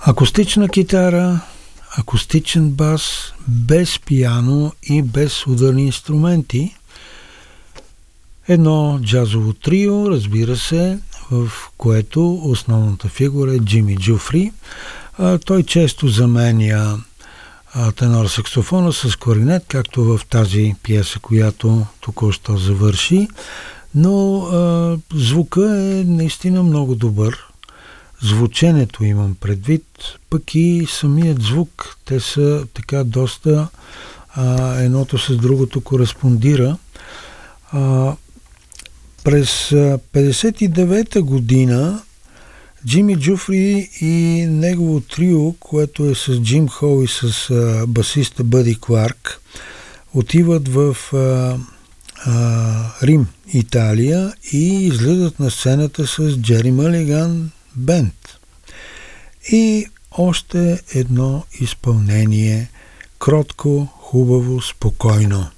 Акустична китара, акустичен бас, без пиано и без ударни инструменти. Едно джазово трио, разбира се, в което основната фигура е Джими Джуфри. Той често заменя тенор саксофона с кларинет, както в тази пиеса, която току-що завърши. Но звука е наистина много добър. Звученето имам предвид, пък и самият звук. Те са така доста едното с другото кореспондира. През 59-та година Джими Джуфри и негово трио, което е с Джим Хол и с басиста Бъди Кларк, отиват в Рим, Италия и излизат на сцената с Джери Мълиган Бенд. И още едно изпълнение, кротко, хубаво, спокойно.